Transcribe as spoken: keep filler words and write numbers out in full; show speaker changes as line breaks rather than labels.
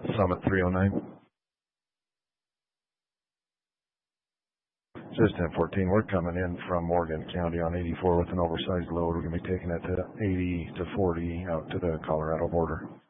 Summit three oh nine. This is ten fourteen. We're coming in from Morgan County on eighty-four with an oversized load. We're going to be taking it to eighty to forty out to the Colorado border.